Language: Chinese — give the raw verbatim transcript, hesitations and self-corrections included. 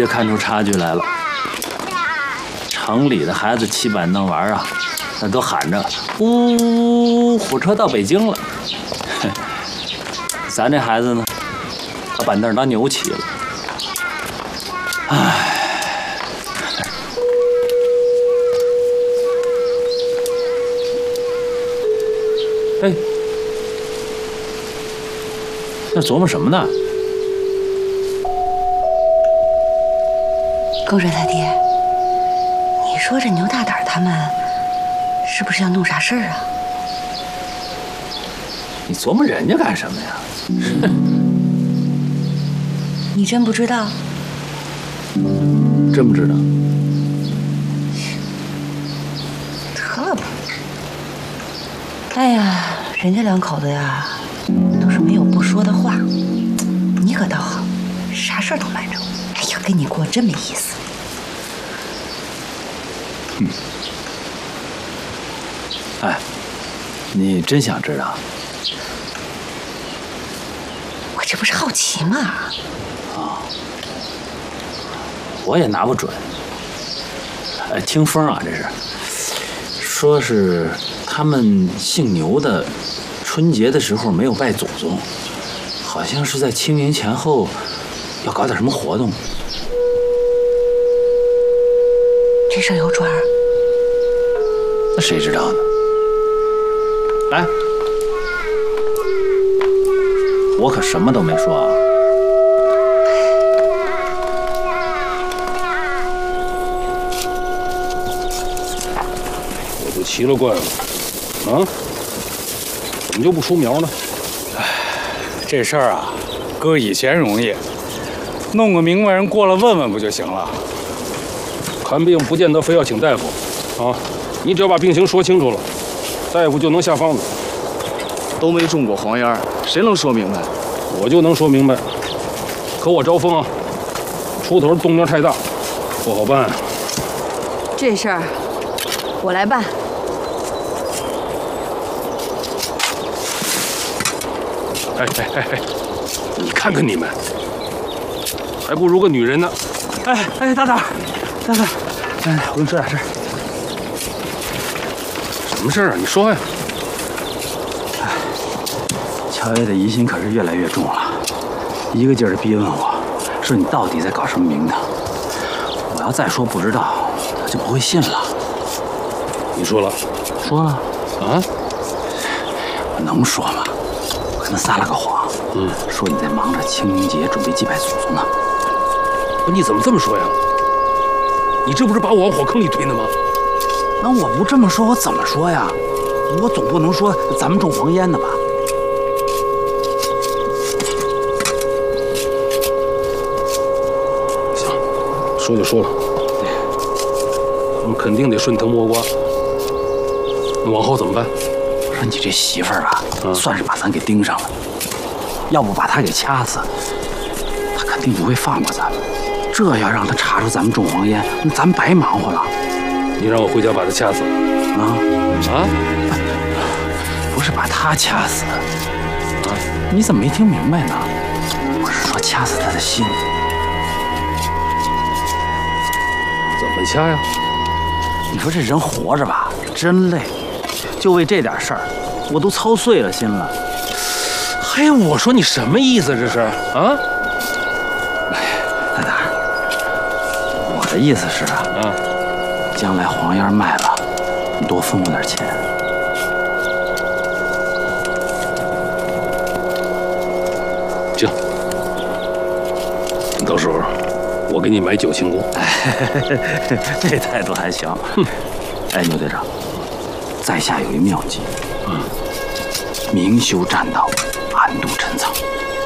就看出差距来了。城里的孩子骑板凳玩啊，那都喊着“呜，火车到北京了”。咱这孩子呢，把板凳当牛骑了。唉。 哎，那琢磨什么呢？ 勾着他爹，你说这牛大胆他们是不是要弄啥事儿啊？ 你琢磨人家干什么呀？ 你真不知道？ 真不知道。 得了吧。哎呀，人家两口子呀，都是没有不说的话。你可倒好，啥事儿都瞒着。哎呀，跟你过真没意思。 嗯。哎，你真想知道？ 我这不是好奇吗？啊、 哦，我也拿不准。哎，听风啊，这是，说是他们姓牛的，春节的时候没有拜祖宗，好像是在清明前后要搞点什么活动。 这事儿有准儿？ 那谁知道呢？来，我可什么都没说啊。 我就奇了怪了，啊，怎么就不出苗呢？ 哎，这事儿啊，搁以前容易，弄个明白人过来问问不就行了？ 看病不见得非要请大夫，啊，你只要把病情说清楚了，大夫就能下方子。 都没中过黄烟，谁能说明白？ 我就能说明白。可我招风啊，出头动静太大，不好办。 这事儿我来办。 哎哎哎哎，你看看你们，还不如个女人呢。 哎哎，大胆，大胆，哎，我跟你说点事儿。 什么事儿啊？你说呀。 哎，乔爷的疑心可是越来越重了，一个劲儿的逼问我，说你到底在搞什么名堂？我要再说不知道，他就不会信了。 你说了？ 说了。 啊？ 我能说吗？我跟他撒了个谎，嗯，说你在忙着清明节准备祭拜祖宗呢。 你怎么这么说呀？你这不是把我往火坑里推呢吗？ 那我不这么说，我怎么说呀？我总不能说咱们种黄烟的吧？ 行，说就说了，我们肯定得顺藤摸瓜。那往后怎么办？ 我说你这媳妇儿吧，嗯、算是把咱给盯上了。要不把他给掐死，他肯定不会放过咱们。这要让他查出咱们种黄烟，那咱们白忙活了。 你让我回家把他掐死？ 啊啊！ 不是把他掐死啊！你怎么没听明白呢？我是说掐死他的心。 怎么掐呀？ 你说这人活着吧，真累，就为这点事儿，我都操碎了心了。 嘿，我说你什么意思？这是啊？ 大胆，我的意思是啊， 啊， 将来黄烟卖了，你多分我点钱。 行，到时候我给你买九庆宫。 哎，这态度还行。哼，哎，牛队长，在下有一妙计，嗯，明修栈道，暗度陈仓。